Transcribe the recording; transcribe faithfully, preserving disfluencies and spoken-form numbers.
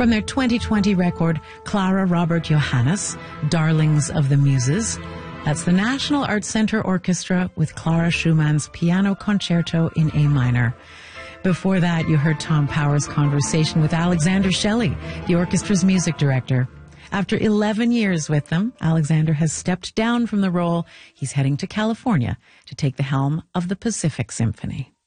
from their twenty twenty record, Clara Robert Johannes, Darlings of the Muses. That's the National Arts Center Orchestra with Clara Schumann's Piano Concerto in A minor. Before that, you heard Tom Power's conversation with Alexander Shelley, the orchestra's music director. After eleven years with them, Alexander has stepped down from the role. He's heading to California to take the helm of the Pacific Symphony.